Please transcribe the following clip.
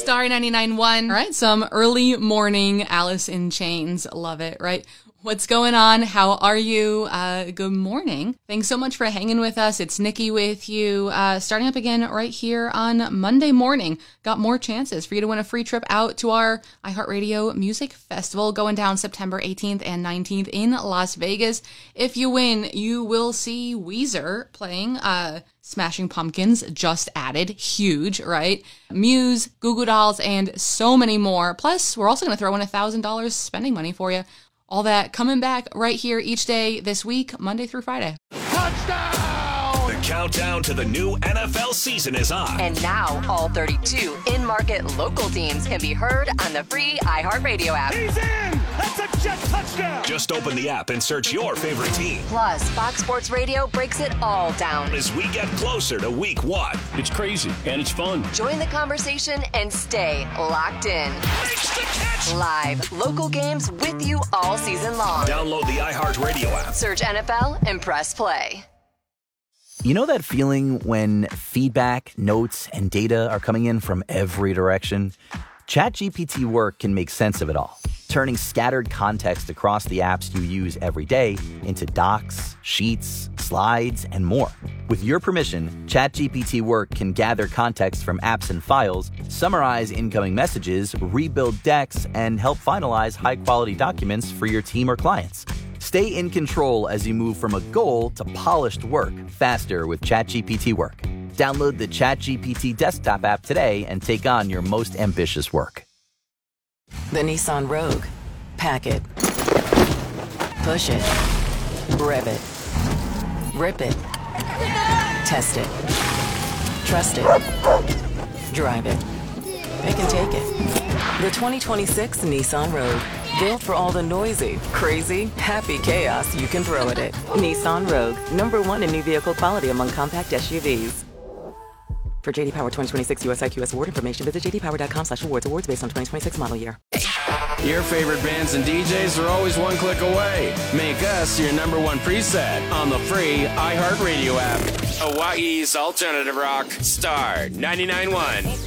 Star 99.1. All right, some early morning Alice in Chains. Love it, right? What's going on? How are you? Good morning. Thanks so much for hanging with us. It's Nikki with you, starting up again right here on Monday morning. Got more chances for you to win a free trip out to our iHeartRadio Music Festival going down September 18th and 19th in Las Vegas. If you win, you will see Weezer playing, Smashing Pumpkins just added. Huge, right? Muse, Goo Goo Dolls, and so many more. Plus, we're also going to throw in $1,000 spending money for you. All that coming back right here each day this week, Monday through Friday. Touchdown! The countdown to the new NFL season is on. And now, all 32 in-market local teams can be heard on the free iHeartRadio app. He's in! That's a Jet touchdown! Just open the app and search your favorite team. Plus, Fox Sports Radio breaks it all down. As we get closer to week 1. It's crazy, and it's fun. Join the conversation and stay locked in. Makes the catch! Live, local games with you all season long. Download the iHeartRadio app. Search NFL and press play. You know that feeling when feedback, notes, and data are coming in from every direction? ChatGPT Work can make sense of it all, turning scattered context across the apps you use every day into docs, sheets, slides, and more. With your permission, ChatGPT Work can gather context from apps and files, summarize incoming messages, rebuild decks, and help finalize high-quality documents for your team or clients. Stay in control as you move from a goal to polished work faster with ChatGPT Work. Download the ChatGPT desktop app today and take on your most ambitious work. The Nissan Rogue. Pack it. Push it. Rev it. Rip it. Test it. Trust it. Drive it. Pick and take it. The 2026 Nissan Rogue. Built for all the noisy, crazy, happy chaos you can throw at it. Nissan Rogue. #1 in new vehicle quality among compact SUVs. For JD Power 2026 US IQS award information, visit jdpower.com/awards. Awards based on 2026 model year. Your favorite bands and DJs are always one click away. Make us your #1 preset on the free iHeartRadio app. Hawaii's alternative rock, Star 99.1.